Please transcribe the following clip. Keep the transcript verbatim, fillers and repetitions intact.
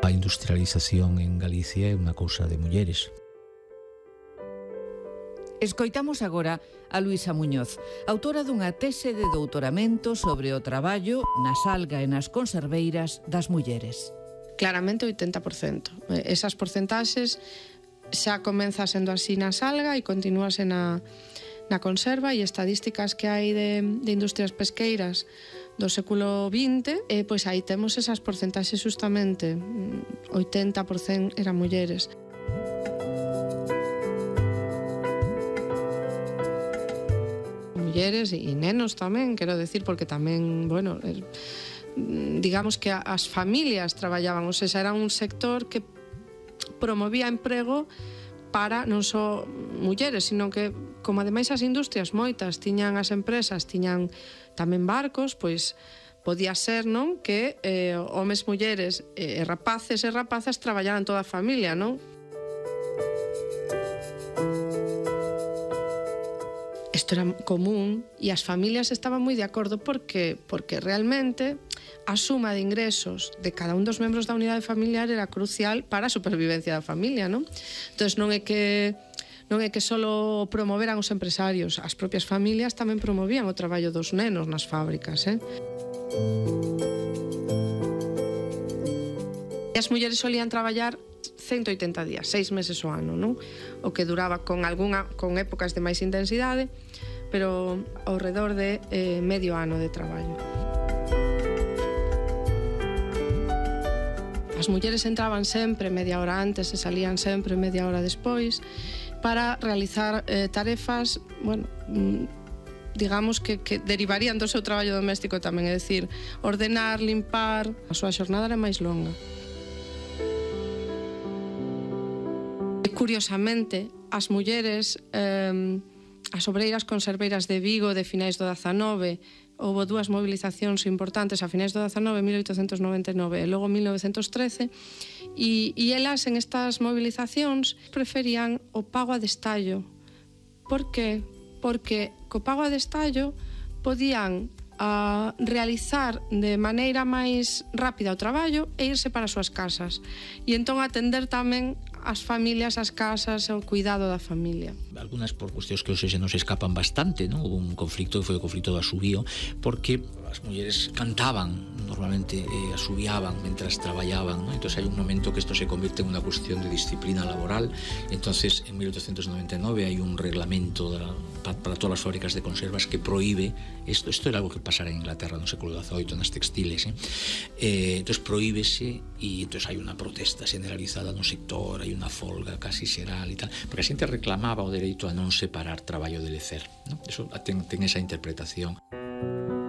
A industrialización en Galicia é unha cousa de mulleres. Escoitamos agora a Luisa Muñoz, autora dunha tese de doutoramento sobre o traballo na salga e nas conserveiras das mulleres. Claramente oitenta por cento. Esas porcentaxes xa comeza sendo así na salga e continúase na, na conserva, e estadísticas que hai de, de industrias pesqueiras do século vinte, e pois aí temos esas porcentaxes justamente, oitenta por cento eran mulleres. Mulleres e nenos tamén, quero decir, porque tamén, bueno, digamos que as familias traballaban, ou seja, era un sector que promovía emprego para non só mulleres, sino que, como ademais as industrias moitas tiñan as empresas, tiñan tamén barcos, pois podía ser, non, que eh, homes, mulleres, eh, rapaces e rapazas traballaran toda a familia, non? Isto era común e as familias estaban moi de acordo porque porque realmente a suma de ingresos de cada un dos membros da unidade familiar era crucial para a supervivencia da familia, non? Entón non é que non é que só promoveran os empresarios, as propias familias tamén promovían o traballo dos nenos nas fábricas, eh? E as mulleres solían traballar ciento oitenta días, seis meses ao ano, non? O que duraba con algunha con épocas de máis intensidade, pero ao redor de eh, medio ano de traballo. As mulleres entraban sempre media hora antes e salían sempre media hora despois para realizar eh, tarefas, bueno, digamos que, que derivarían do seu traballo doméstico tamén, é dicir, ordenar, limpar. A súa xornada era máis longa. Curiosamente, as mulleres, eh, as obreiras conserveiras de Vigo de finais do dezanove, houve dúas movilizacións importantes a finais do dezanove, mil oitocentos noventa e nove e logo mil novecentos trece, e, e elas en estas movilizacións preferían o pago a destallo. Por que? Porque co pago a destallo podían a realizar de maneira máis rápida o traballo e irse para as súas casas, e entón atender tamén as familias, as casas, o cuidado da familia. Algunas por cuestións que hoxe se nos escapan bastante, non? Hubo un conflicto que foi o conflicto do asubío, porque as mulleres cantaban normalmente, eh, asubiaban mentras traballaban, non? Entón hai un momento que isto se convierte en unha cuestión de disciplina laboral. Entonces en mil oitocentos noventa e nove hai un reglamento da, para, para todas as fábricas de conservas que proíbe isto. Isto era algo que pasara en Inglaterra no século dezaoito nas textiles, eh? Eh, entón proíbese, e entón hai unha protesta generalizada no sector, hai unha folga casi xeral e tal, porque a xente reclamaba o dereito a non separar traballo de lecer, non? Eso ten, ten esa interpretación.